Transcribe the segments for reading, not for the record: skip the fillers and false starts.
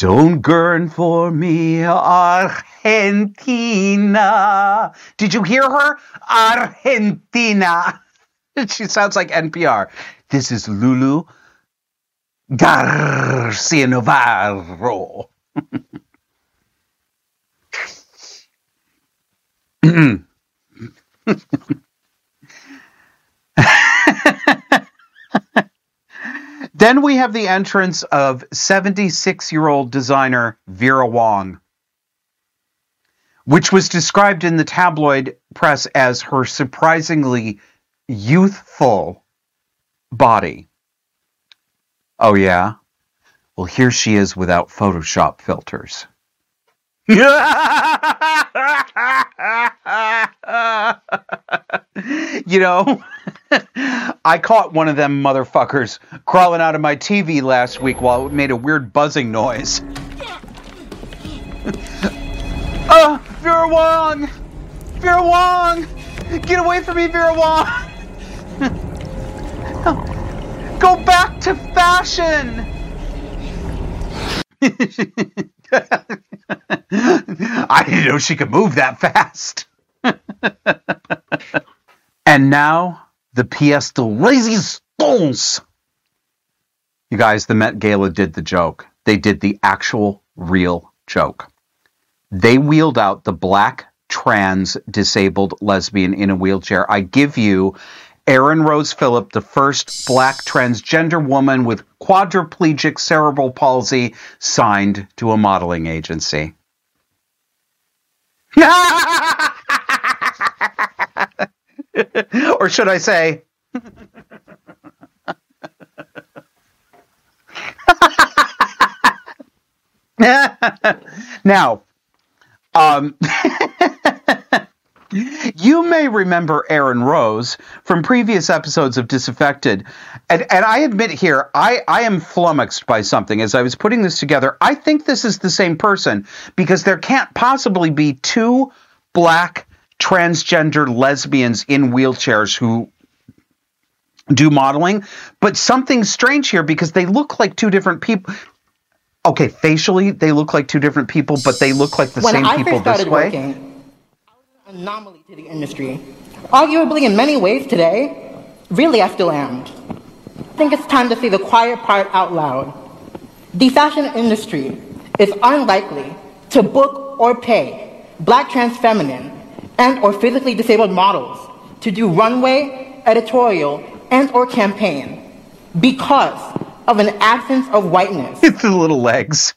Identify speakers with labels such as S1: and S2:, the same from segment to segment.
S1: Don't yearn for me, Argentina. Did you hear her? Argentina. She sounds like NPR. This is Lulu Garcia Navarro. Then we have the entrance of 76-year-old designer Vera Wang, which was described in the tabloid press as her surprisingly youthful body. Oh, yeah? Well, here she is without Photoshop filters. You know, I caught one of them motherfuckers crawling out of my TV last week while it made a weird buzzing noise. Vera Wang! Vera Wang! Get away from me, Vera Wang! Go back to fashion! I didn't know she could move that fast. And now, the pièce de résistance. You guys, the Met Gala did the joke. They did the actual, real joke. They wheeled out the black, trans, disabled lesbian in a wheelchair. I give you Erin Rose Phillip, the first black transgender woman with quadriplegic cerebral palsy signed to a modeling agency. Or should I say... Now, you may remember Erin Rose from previous episodes of Disaffected. And I admit here, I am flummoxed by something. As I was putting this together, I think this is the same person because there can't possibly be two black transgender lesbians in wheelchairs who do modeling. But something's strange here because they look like two different people. Okay, facially, they look like two different people, but they look like the same people this way.
S2: Working, I was an anomaly to the industry. Arguably, in many ways today, really I still am. I think it's time to say the quiet part out loud. The fashion industry is unlikely to book or pay black trans feminine and or physically disabled models to do runway, editorial, and or campaign because of an absence of whiteness.
S1: It's the little legs.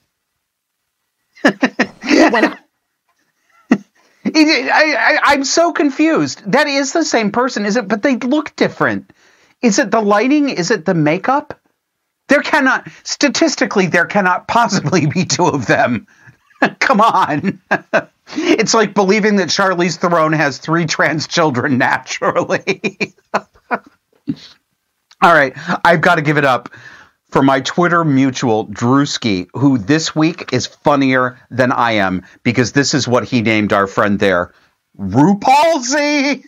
S1: I'm so confused. That is the same person, is it? But they look different. Is it the lighting? Is it the makeup? Statistically, there cannot possibly be two of them. Come on. It's like believing that Charlize Theron has 3 trans children naturally. All right, I've got to give it up for my Twitter mutual, Drewski, who this week is funnier than I am, because this is what he named our friend there. RuPaulsy!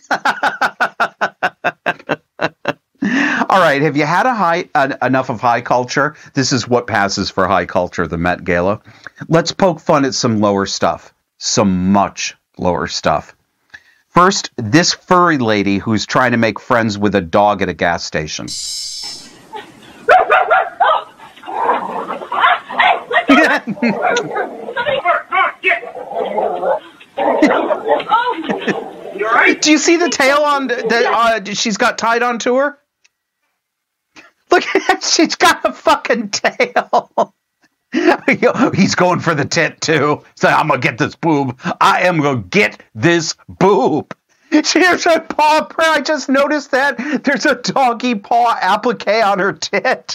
S1: All right, have you had enough of high culture? This is what passes for high culture, the Met Gala. Let's poke fun at some lower stuff. Some much lower stuff. First, this furry lady who's trying to make friends with a dog at a gas station. Do you see the tail on that she's got tied onto her? Look at that, she's got a fucking tail. He's going for the tit too. He's like, I'm gonna get this boob. I am gonna get this boob. Here's her paw print. I just noticed that there's a doggy paw applique on her tit.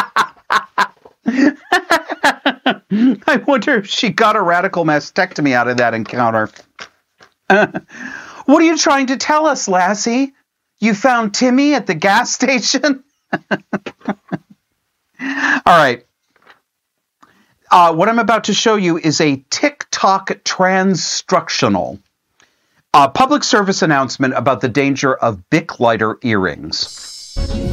S1: I wonder if she got a radical mastectomy out of that encounter. What are you trying to tell us, Lassie? You found Timmy at the gas station? All right. What I'm about to show you is a TikTok transtructional public service announcement about the danger of Bic lighter earrings.